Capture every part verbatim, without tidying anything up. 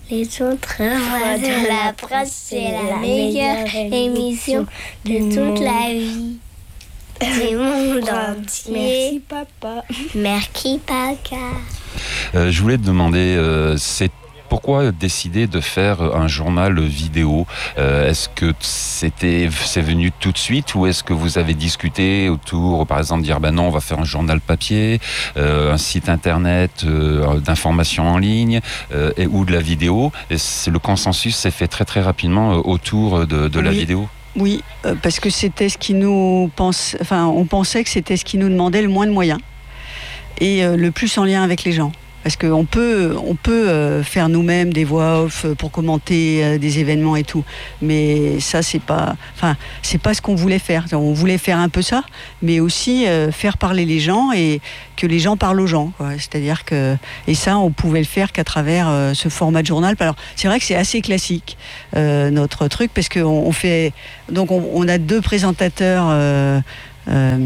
Les autres voix de la presse, c'est la meilleure émission de toute la vie. Du monde entier. Merci papa. Merci papa. Euh, je voulais te demander, euh, c'est pourquoi décider de faire un journal vidéo ? euh, Est-ce que c'était, c'est venu tout de suite ou est-ce que vous avez discuté autour, par exemple, dire ben non, on va faire un journal papier, euh, un site internet euh, d'information en ligne euh, et, ou de la vidéo ? Et c'est, le consensus s'est fait très très rapidement euh, autour de, de la Oui. vidéo. Oui, euh, parce que c'était ce qui nous pense, enfin, on pensait que c'était ce qui nous demandait le moins de moyens et euh, le plus en lien avec les gens. Parce qu'on peut, on peut euh, faire nous-mêmes des voix off pour commenter euh, des événements et tout, mais ça c'est pas, enfin c'est pas ce qu'on voulait faire. On voulait faire un peu ça, mais aussi euh, faire parler les gens et que les gens parlent aux gens, quoi. C'est-à-dire que et ça on pouvait le faire qu'à travers euh, ce format de journal. Alors c'est vrai que c'est assez classique euh, notre truc parce qu'on on fait donc on, on a deux présentateurs. Euh, Euh,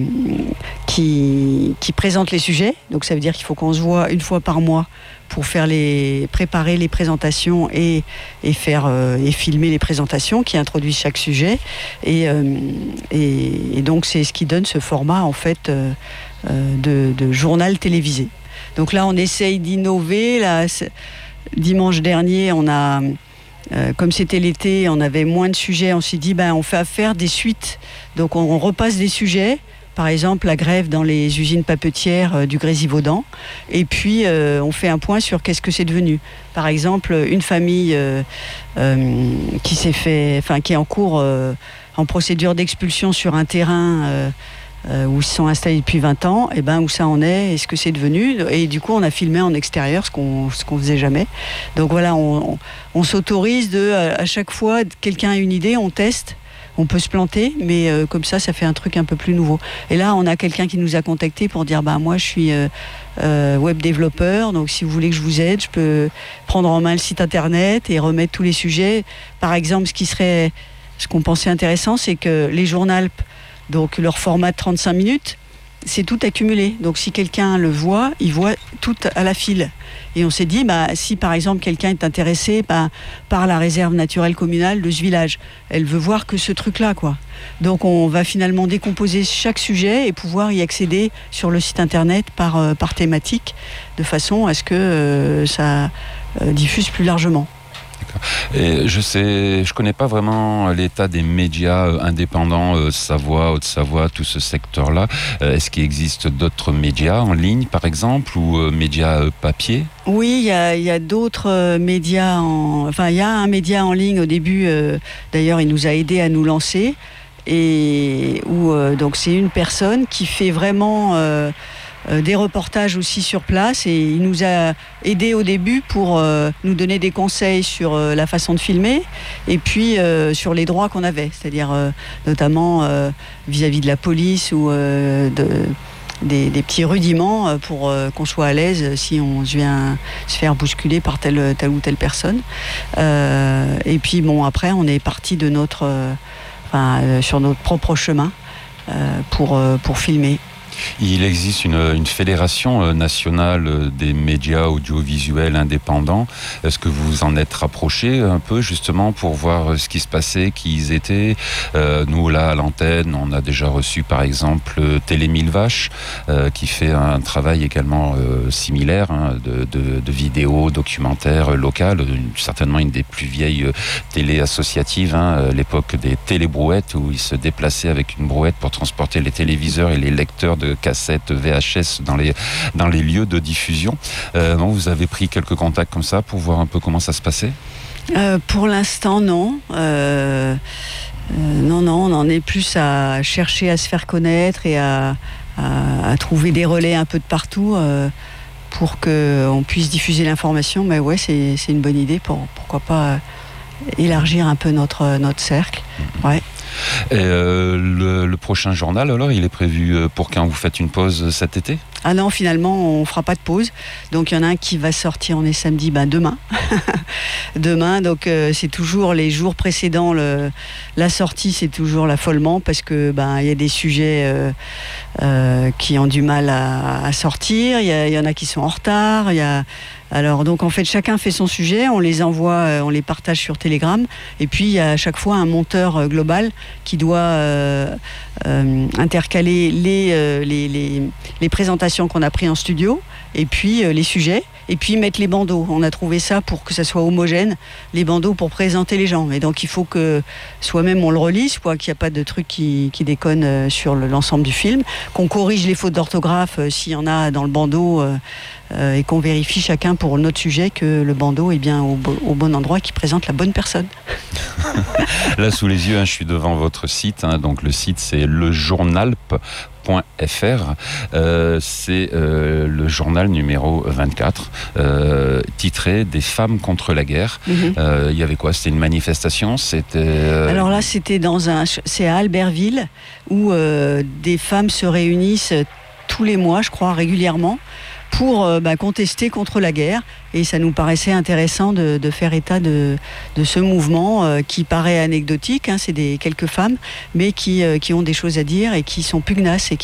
qui, qui présente les sujets. Donc ça veut dire qu'il faut qu'on se voit une fois par mois pour faire les, préparer les présentations et, et, faire, euh, et filmer les présentations qui introduisent chaque sujet. Et, euh, et, et donc c'est ce qui donne ce format en fait euh, de, de journal télévisé. Donc là on essaye d'innover. Là, dimanche dernier on a... Euh, comme c'était l'été, on avait moins de sujets, on s'est dit ben, on fait affaire des suites. Donc on, on repasse des sujets, par exemple la grève dans les usines papetières euh, du Grésivaudan, et puis euh, on fait un point sur qu'est-ce que c'est devenu. Par exemple, une famille euh, euh, qui s'est fait, enfin qui est en cours, euh, en procédure d'expulsion sur un terrain euh, Euh, où ils se sont installés depuis vingt ans, et ben où ça en est, et ce que c'est devenu. Et du coup, on a filmé en extérieur, ce qu'on ce qu'on faisait jamais. Donc voilà, on, on, on s'autorise de, à, à chaque fois, quelqu'un a une idée, on teste. On peut se planter, mais euh, comme ça, ça fait un truc un peu plus nouveau. Et là, on a quelqu'un qui nous a contacté pour dire bah, moi, je suis euh, euh, web développeur, donc si vous voulez que je vous aide, je peux prendre en main le site internet et remettre tous les sujets. Par exemple, ce qui serait, ce qu'on pensait intéressant, c'est que les journaux, donc leur format de trente-cinq minutes, c'est tout accumulé. Donc si quelqu'un le voit, il voit tout à la file. Et on s'est dit, bah, si par exemple quelqu'un est intéressé bah, par la réserve naturelle communale de ce village, elle veut voir que ce truc-là, quoi. Donc on va finalement décomposer chaque sujet et pouvoir y accéder sur le site internet par, euh, par thématique, de façon à ce que euh, ça euh, diffuse plus largement. Et je sais, je connais pas vraiment l'état des médias euh, indépendants, euh, Savoie, Haute-Savoie, tout ce secteur-là. Euh, est-ce qu'il existe d'autres médias en ligne, par exemple, ou euh, médias euh, papier ? Oui, il y a, y a d'autres euh, médias. En... Enfin, il y a un média en ligne au début. Euh, d'ailleurs, il nous a aidés à nous lancer. Et où euh, donc c'est une personne qui fait vraiment. Euh, Euh, des reportages aussi sur place et il nous a aidés au début pour euh, nous donner des conseils sur euh, la façon de filmer et puis euh, sur les droits qu'on avait, c'est-à-dire euh, notamment euh, vis-à-vis de la police ou euh, de, des, des petits rudiments pour euh, qu'on soit à l'aise si on vient se faire bousculer par telle, telle ou telle personne. Euh, et puis bon, après on est parti de notre, euh, enfin, euh, sur notre propre chemin euh, pour, euh, pour filmer. Il existe une, une fédération nationale des médias audiovisuels indépendants. Est-ce que vous vous en êtes rapproché un peu justement pour voir ce qui se passait, qui ils étaient ? euh, Nous là à l'antenne, on a déjà reçu par exemple Télé Mille Vaches euh, qui fait un travail également euh, similaire hein, de, de, de vidéos, documentaires locales, une, certainement une des plus vieilles télé associatives, hein, l'époque des télébrouettes où ils se déplaçaient avec une brouette pour transporter les téléviseurs et les lecteurs de cassettes V H S dans les, dans les lieux de diffusion. Euh, non, vous avez pris quelques contacts comme ça pour voir un peu comment ça se passait ? euh, Pour l'instant, non. Euh, euh, non, non, on en est plus à chercher à se faire connaître et à, à, à trouver des relais un peu de partout euh, pour qu'on puisse diffuser l'information. Mais ouais, c'est, c'est une bonne idée. Pour, pourquoi pas euh, élargir un peu notre, notre cercle. Ouais. Et euh, le, le prochain journal, alors, il est prévu pour quand vous faites une pause cet été ? Ah non, finalement, on fera pas de pause. Donc, il y en a un qui va sortir, on est samedi, ben demain. demain, donc euh, c'est toujours les jours précédents. Le, la sortie, c'est toujours l'affolement parce que ben il y a des sujets euh, euh, qui ont du mal à, à sortir. Il y, y en a qui sont en retard. Il y a Alors donc en fait chacun fait son sujet, on les envoie, euh, on les partage sur Telegram, et puis il y a à chaque fois un monteur euh, global qui doit euh, euh, intercaler les, euh, les, les, les présentations qu'on a prises en studio, et puis euh, les sujets, et puis mettre les bandeaux. On a trouvé ça pour que ça soit homogène, les bandeaux pour présenter les gens. Et donc il faut que soi-même on le relise, quoi, qu'il n'y a pas de trucs qui, qui déconnent euh, sur le, l'ensemble du film, qu'on corrige les fautes d'orthographe euh, s'il y en a dans le bandeau, euh, euh, et qu'on vérifie chacun pour notre sujet que le bandeau est bien au, au bon endroit, qui présente la bonne personne. Là sous les yeux, hein, je suis devant votre site, hein, donc le site c'est le journal point f r, euh, c'est euh, le journal numéro vingt-quatre, euh, titré Des femmes contre la guerre. Il mm-hmm. euh, y avait quoi? C'était une manifestation? C'était euh... Alors là, c'était dans un, c'est à Albertville, où euh, des femmes se réunissent tous les mois, je crois, régulièrement, pour euh, bah, contester contre la guerre. Et ça nous paraissait intéressant de, de faire état de, de ce mouvement euh, qui paraît anecdotique, hein, c'est des quelques femmes, mais qui, euh, qui ont des choses à dire et qui sont pugnaces et